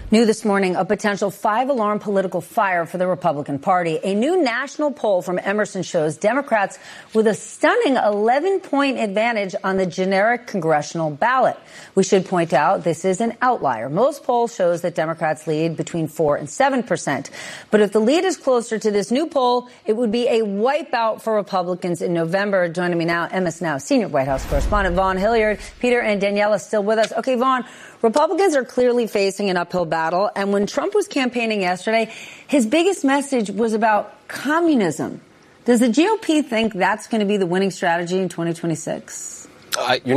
New this morning, a potential 5-alarm political fire for the Republican Party. A new national poll from Emerson shows Democrats with a stunning 11-point advantage on the generic congressional ballot. We should point out this is an outlier. Most polls shows that Democrats lead between 4% and 7%. But if the lead is closer to this new poll, it would be a wipeout for Republicans in November. Joining me now, MS Now senior White House correspondent Vaughn Hilliard. Peter and Daniela still with us. Okay, Vaughn, Republicans are clearly facing an uphill battle. And when Trump was campaigning yesterday, his biggest message was about communism. Does the GOP think that's going to be the winning strategy in 2026? You're